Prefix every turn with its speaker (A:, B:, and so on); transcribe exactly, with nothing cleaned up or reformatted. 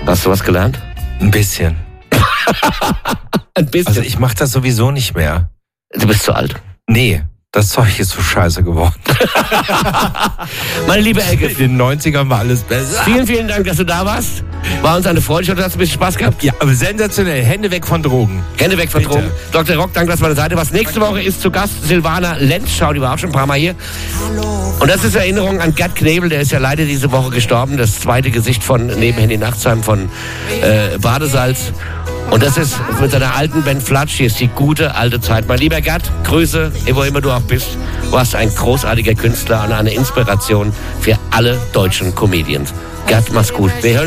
A: Hast du was gelernt?
B: Ein bisschen.
A: Ein bisschen.
B: Also ich mache das sowieso nicht mehr.
A: Du bist zu alt.
B: Nee, das Zeug ist so scheiße geworden.
A: Meine liebe Elke.
B: In den neunzigern war alles besser.
A: Vielen, vielen Dank, dass du da warst. War uns eine Freude. Ich hoffe, du hast ein bisschen Spaß gehabt.
B: Ja, aber sensationell. Hände weg von Drogen.
A: Hände weg von
B: Bitte.
A: Drogen. Doktor Rock, danke, dass du an der Seite warst. Nächste Woche ist zu Gast Silvana Lenz. Schau, die war auch schon ein paar Mal hier. Und das ist Erinnerung an Gerd Knebel. Der ist ja leider diese Woche gestorben. Das zweite Gesicht von neben Henny Nachtsheim von äh, Badesalz. Und das ist mit seiner alten Ben Flatsch. Hier ist die gute alte Zeit. Mein lieber Gerd, Grüße, wo immer du auch bist. Du warst ein großartiger Künstler und eine Inspiration für alle deutschen Comedians. Gerd, mach's gut. Wir hören